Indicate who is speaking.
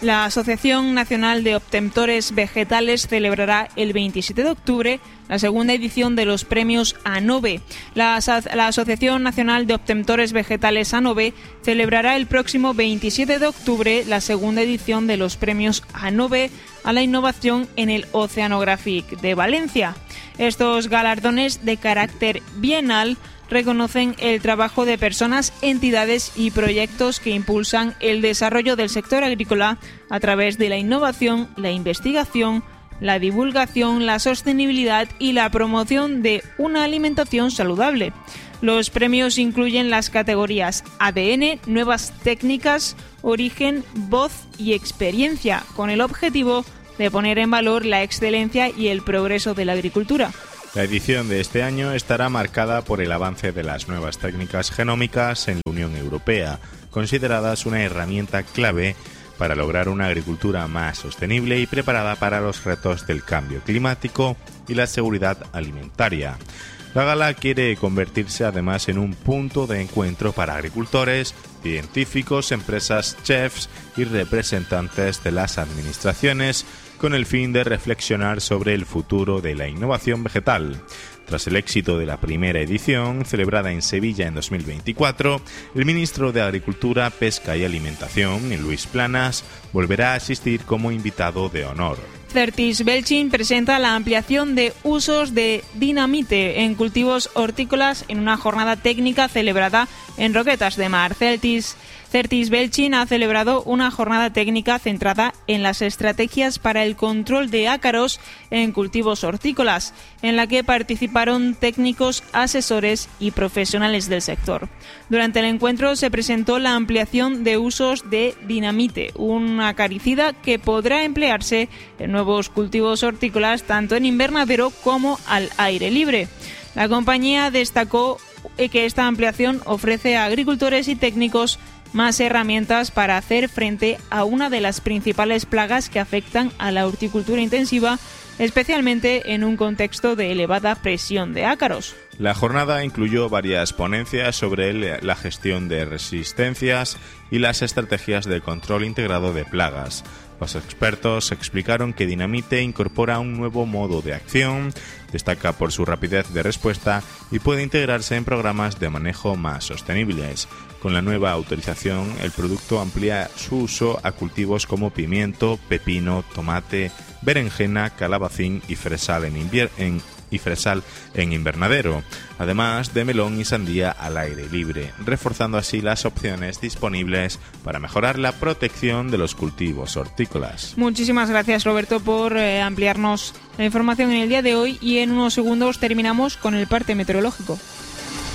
Speaker 1: La Asociación Nacional de Obtentores Vegetales celebrará el 27 de octubre la segunda edición de los premios ANOVE. La Asociación Nacional de Obtentores Vegetales ANOVE celebrará el próximo 27 de octubre la segunda edición de los premios ANOVE a la innovación en el Oceanographic de Valencia. Estos galardones de carácter bienal reconocen el trabajo de personas, entidades y proyectos que impulsan el desarrollo del sector agrícola a través de la innovación, la investigación, la divulgación, la sostenibilidad y la promoción de una alimentación saludable. Los premios incluyen las categorías ADN, Nuevas Técnicas, Origen, Voz y Experiencia, con el objetivo de poner en valor la excelencia y el progreso de la agricultura.
Speaker 2: La edición de este año estará marcada por el avance de las nuevas técnicas genómicas en la Unión Europea, consideradas una herramienta clave para lograr una agricultura más sostenible y preparada para los retos del cambio climático y la seguridad alimentaria. La gala quiere convertirse además en un punto de encuentro para agricultores, científicos, empresas, chefs y representantes de las administraciones, con el fin de reflexionar sobre el futuro de la innovación vegetal. Tras el éxito de la primera edición, celebrada en Sevilla en 2024, el ministro de Agricultura, Pesca y Alimentación, Luis Planas, volverá a asistir como invitado de honor.
Speaker 1: Certis Belchin presenta la ampliación de usos de dinamite en cultivos hortícolas en una jornada técnica celebrada en Roquetas de Mar. Certis Belchin ha celebrado una jornada técnica centrada en las estrategias para el control de ácaros en cultivos hortícolas, en la que participaron técnicos, asesores y profesionales del sector. Durante el encuentro se presentó la ampliación de usos de dinamite, un acaricida que podrá emplearse en nuevos cultivos hortícolas tanto en invernadero como al aire libre. La compañía destacó que esta ampliación ofrece a agricultores y técnicos más herramientas para hacer frente a una de las principales plagas que afectan a la horticultura intensiva, especialmente en un contexto de elevada presión de ácaros.
Speaker 2: La jornada incluyó varias ponencias sobre la gestión de resistencias y las estrategias de control integrado de plagas. Los expertos explicaron que Dinamite incorpora un nuevo modo de acción, destaca por su rapidez de respuesta y puede integrarse en programas de manejo más sostenibles. Con la nueva autorización, el producto amplía su uso a cultivos como pimiento, pepino, tomate, berenjena, calabacín y fresal en invernadero, además de melón y sandía al aire libre, reforzando así las opciones disponibles para mejorar la protección de los cultivos hortícolas.
Speaker 1: Muchísimas gracias, Roberto, por ampliarnos la información en el día de hoy, y en unos segundos terminamos con el parte meteorológico.